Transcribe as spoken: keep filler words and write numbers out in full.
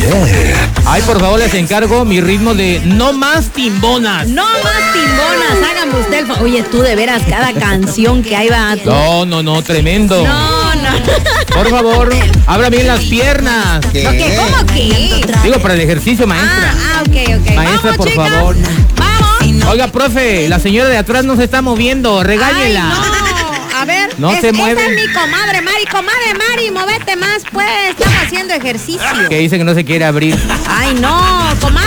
Ay, por favor, les encargo mi ritmo de no más timbonas. No más timbonas, hágame usted el fa- Oye, tú de veras, cada canción que hay va... Tú... No, no, no, tremendo. No, no. Por favor, abra bien las piernas. ¿Qué? ¿Qué? ¿Cómo qué? Digo, para el ejercicio, maestra. Ah, ah, ok, ok. Maestra, Vamos, por chicas. favor. Vamos. Oiga, profe, la señora de atrás no se está moviendo, regáñela. Ay, no. A ver, No es, se mueve. esa es mi comadre Mari. Comadre Mari, movete más, pues. Estamos haciendo ejercicio. Que dice que no se quiere abrir. Ay, no.